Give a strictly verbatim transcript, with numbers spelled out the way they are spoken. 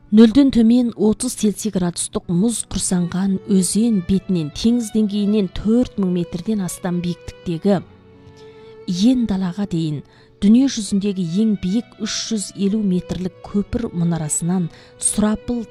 Нөлден төмен отыз цельсий градустық мұз құрсанған өзен бетінен теңіз деңгейінен төрт мың метрден астам биіктіктегі Иен далаға дейін дүние жүзіндегі ең биік үш жүз елу метрлік көпір мұнарасынан сұрапыл